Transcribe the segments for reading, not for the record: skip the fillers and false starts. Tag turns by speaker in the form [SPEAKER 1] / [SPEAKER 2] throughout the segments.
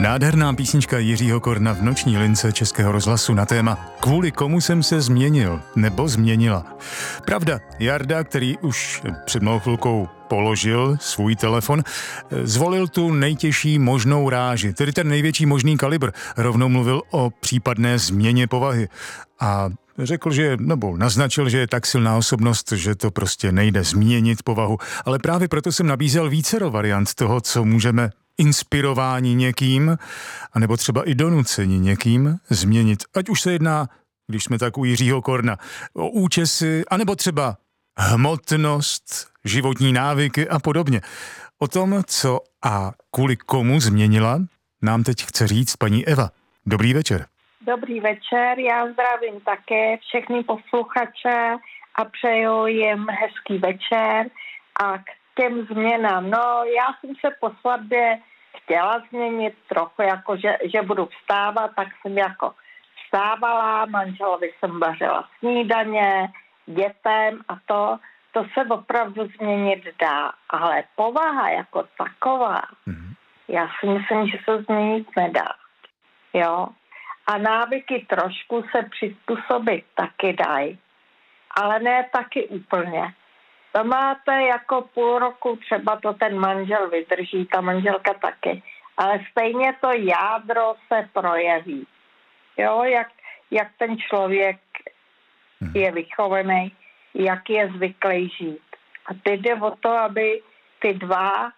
[SPEAKER 1] Nádherná písnička Jiřího Korna v noční lince Českého rozhlasu na téma Kvůli komu jsem se změnil nebo změnila. Pravda, Jarda, který už před malou chvilkou položil svůj telefon, zvolil tu nejtěžší možnou ráži, tedy ten největší možný kalibr. Rovnou mluvil o případné změně povahy a řekl, nebo naznačil, že je tak silná osobnost, že to prostě nejde změnit povahu, ale právě proto jsem nabízel vícero variant toho, co můžeme inspirováni někým, anebo třeba i donuceni někým změnit. Ať už se jedná, když jsme tak u Jiřího Korna, o účesy, anebo třeba hmotnost, životní návyky a podobně. O tom, co a kvůli komu změnila, nám teď chce říct paní Eva. Dobrý večer.
[SPEAKER 2] Dobrý večer, já zdravím také všechny posluchače a přeju jim hezký večer a k těm změnám. No, já jsem se po svatbě chtěla změnit trochu, jako že budu vstávat, tak jsem jako vstávala, manželovi jsem vařila snídaně, dětem a to se opravdu změnit dá, ale povaha jako taková, já si myslím, že se změnit nedá, jo. A návyky trošku se přizpůsobit taky dají, ale ne taky úplně. To máte jako půl roku, třeba to ten manžel vydrží, ta manželka taky, ale stejně to jádro se projeví. Jo, jak ten člověk je vychovaný, jak je zvyklý žít. A teď jde o to, aby ty dva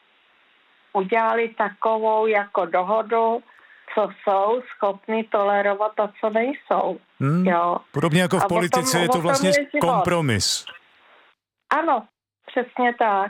[SPEAKER 2] udělali takovou jako dohodu, co jsou schopni tolerovat a co nejsou. Jo.
[SPEAKER 1] Podobně jako v politice je to vlastně kompromis.
[SPEAKER 2] Ano, přesně tak.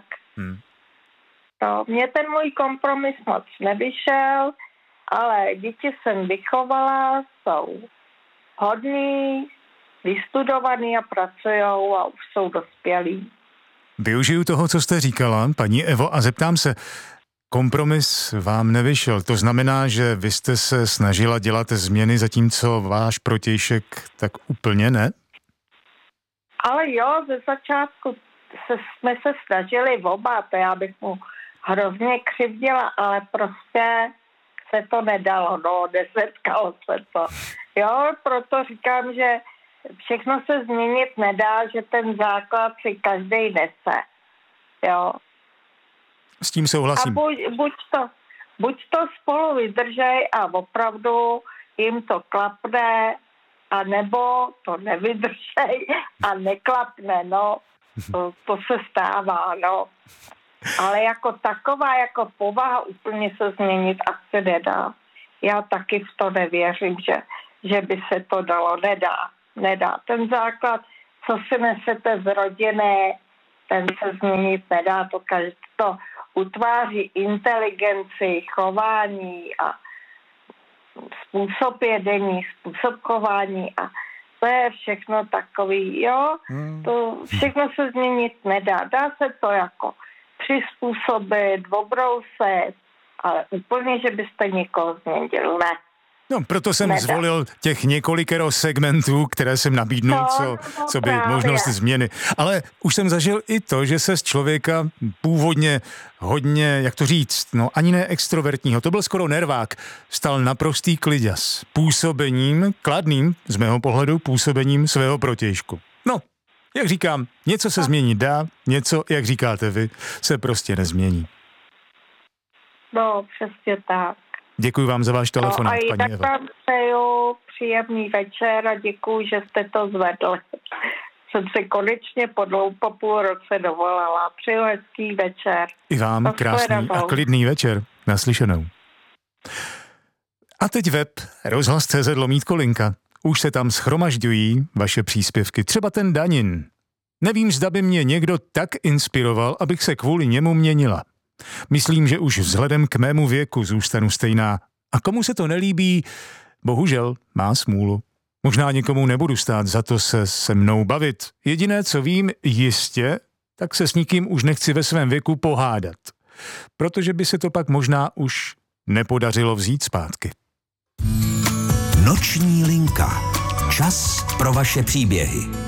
[SPEAKER 2] No, mně ten můj kompromis moc nevyšel, ale děti jsem vychovala, jsou hodní, vystudovaní a pracujou a už jsou dospělí.
[SPEAKER 1] Využiju toho, co jste říkala, paní Evo, a zeptám se, kompromis vám nevyšel. To znamená, že vy jste se snažila dělat změny, zatímco váš protějšek tak úplně ne?
[SPEAKER 2] Ale jo, ze začátku jsme se snažili oba, to já bych mu hrozně křivdila, ale prostě se to nedalo, nesetkalo se to. Jo, proto říkám, že všechno se změnit nedá, že ten základ si každej nese. Jo.
[SPEAKER 1] S tím souhlasím.
[SPEAKER 2] A buď to spolu vydržej a opravdu jim to klapne, a nebo to nevydržej a neklapne, no. To se stává, no. Ale jako taková, jako povaha úplně se změnit asi nedá. Já taky v to nevěřím, že by se to dalo. Nedá. Ten základ, co si nesete z rodiny, ten se změnit nedá. To utváří inteligenci, chování a způsob jedení, způsob chování a to je všechno takový, jo, to všechno se změnit nedá. Dá se to jako přizpůsobit, obrouset, ale úplně, že byste někoho změnil, ne.
[SPEAKER 1] No, proto jsem zvolil těch několikero segmentů, které jsem nabídnul, co by možnost změny. Ale už jsem zažil i to, že se z člověka původně hodně, jak to říct, ani ne extrovertního, to byl skoro nervák, stal naprostý kliďas. Působením, kladným, z mého pohledu, působením svého protějšku. No, jak říkám, něco se změnit dá, něco, jak říkáte vy, se prostě nezmění.
[SPEAKER 2] No, přesně tak.
[SPEAKER 1] Děkuji vám za váš telefonát, paní Eva.
[SPEAKER 2] A jinak vám přeju příjemný večer a děkuji, že jste to zvedli. Jsem se konečně po půl roce dovolala. Přeju hezký večer.
[SPEAKER 1] I vám krásný a klidný večer. Naslyšenou. A teď web rozhlas.cz/linka. Už se tam shromažďují vaše příspěvky. Třeba ten Danin. Nevím, zda by mě někdo tak inspiroval, abych se kvůli němu měnila. Myslím, že už vzhledem k mému věku zůstanu stejná. A komu se to nelíbí, bohužel má smůlu. Možná někomu nebudu stát za to se mnou bavit. Jediné, co vím jistě, tak se s nikým už nechci ve svém věku pohádat. Protože by se to pak možná už nepodařilo vzít zpátky.
[SPEAKER 3] Noční linka. Čas pro vaše příběhy.